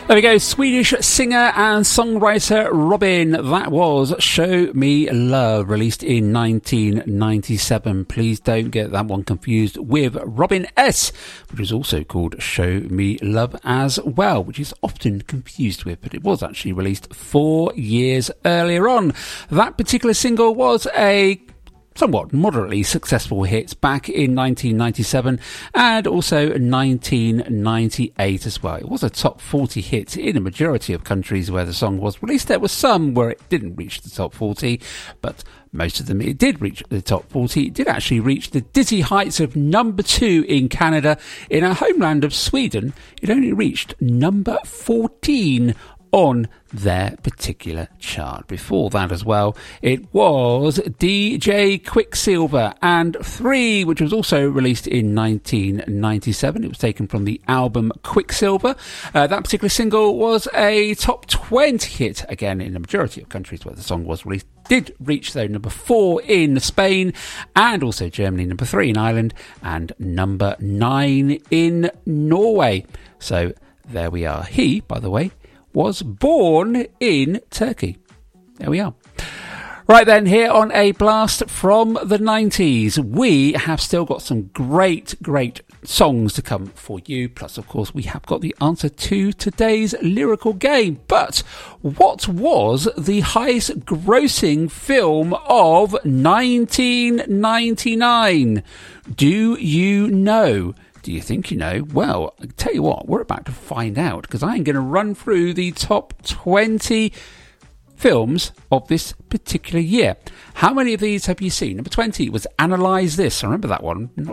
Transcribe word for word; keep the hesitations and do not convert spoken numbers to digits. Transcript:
There we go, Swedish singer and songwriter Robin. That was Show Me Love, released in nineteen ninety-seven. Please don't get that one confused with Robin S, which was also called Show Me Love as well, which is often confused with, but it was actually released four years earlier on. That particular single was a somewhat moderately successful hits back in nineteen ninety-seven and also nineteen ninety-eight as well. It was a top forty hit in a majority of countries where the song was released. There were some where it didn't reach the top forty, but most of them it did reach the top forty. It did actually reach the dizzy heights of number two in Canada. In our homeland of Sweden, it only reached number fourteen on their particular chart. Before that as well, it was D J Quicksilver and Three, which was also released in nineteen ninety-seven. It was taken from the album Quicksilver. Uh, that particular single was a top twenty hit, again in the majority of countries where the song was released. Did reach, though, number four in Spain and also Germany, number three in Ireland and number nine in Norway. So there we are. He, by the way, was born in Turkey. There we are. Right then, here on A Blast from the nineties, we have still got some great, great songs to come for you. Plus, of course, we have got the answer to today's lyrical game. But what was the highest grossing film of nineteen ninety-nine? Do you know? Do you think you know? Well, I'll tell you what, we're about to find out, because I'm going to run through the top twenty films of this particular year. How many of these have you seen? Number twenty was Analyze This. I remember that one.